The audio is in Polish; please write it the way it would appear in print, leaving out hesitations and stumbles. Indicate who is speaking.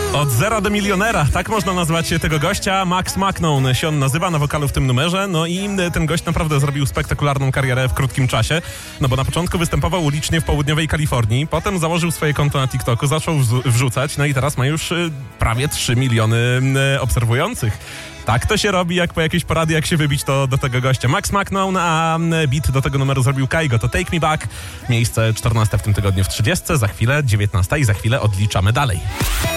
Speaker 1: Od zera do milionera, tak można nazwać tego gościa. Max McKnown się on nazywa, na wokalu w tym numerze. No i ten gość naprawdę zrobił spektakularną karierę w krótkim czasie. No bo na początku występował ulicznie w południowej Kalifornii, potem założył swoje konto na TikToku, zaczął wrzucać, no i teraz ma już prawie 3 miliony obserwujących. Tak to się robi, jak po jakiejś poradzie, jak się wybić, to do tego gościa. Max McKnown, a beat do tego numeru zrobił Kaigo. To Take Me Back, miejsce 14 w tym tygodniu w 30, za chwilę 19 i za chwilę odliczamy dalej.